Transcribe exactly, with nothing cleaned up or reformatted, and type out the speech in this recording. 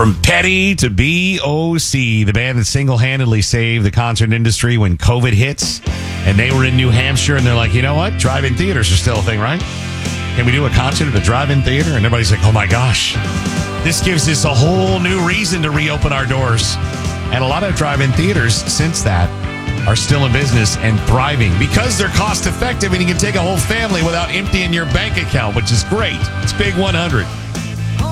From Petty to B O C, the band that single-handedly saved the concert industry when COVID hits. And they were in New Hampshire, and they're like, you know what? Drive-in theaters are still a thing, right? Can we do a concert at a drive-in theater? And everybody's like, oh, my gosh. This gives us a whole new reason to reopen our doors. And a lot of drive-in theaters, since that, are still in business and thriving because they're cost-effective and you can take a whole family without emptying your bank account, which is great. It's Big one hundred.